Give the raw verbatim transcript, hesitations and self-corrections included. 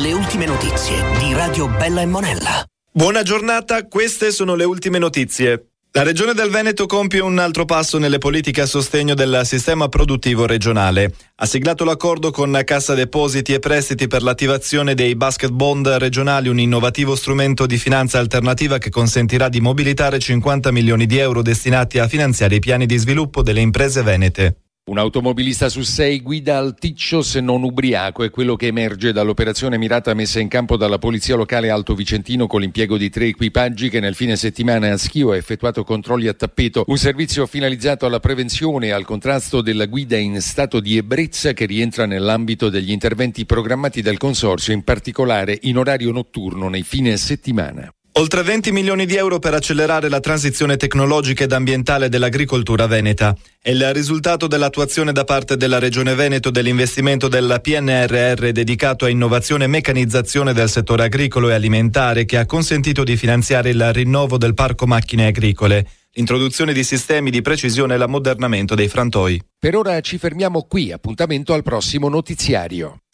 Le ultime notizie di Radio Bella e Monella. Buona giornata, queste sono le ultime notizie. La Regione del Veneto compie un altro passo nelle politiche a sostegno del sistema produttivo regionale. Ha siglato l'accordo con Cassa Depositi e Prestiti per l'attivazione dei basket bond regionali, un innovativo strumento di finanza alternativa che consentirà di mobilitare cinquanta milioni di euro destinati a finanziare i piani di sviluppo delle imprese venete. Un automobilista su sei guida alticcio se non ubriaco, è quello che emerge dall'operazione mirata messa in campo dalla Polizia Locale Alto Vicentino con l'impiego di tre equipaggi che nel fine settimana a Schio ha effettuato controlli a tappeto, un servizio finalizzato alla prevenzione e al contrasto della guida in stato di ebbrezza che rientra nell'ambito degli interventi programmati dal Consorzio, in particolare in orario notturno nei fine settimana. Oltre venti milioni di euro per accelerare la transizione tecnologica ed ambientale dell'agricoltura veneta. È il risultato dell'attuazione da parte della Regione Veneto dell'investimento del P N R R dedicato a innovazione e meccanizzazione del settore agricolo e alimentare, che ha consentito di finanziare il rinnovo del parco macchine agricole, l'introduzione di sistemi di precisione e l'ammodernamento dei frantoi. Per ora ci fermiamo qui, appuntamento al prossimo notiziario.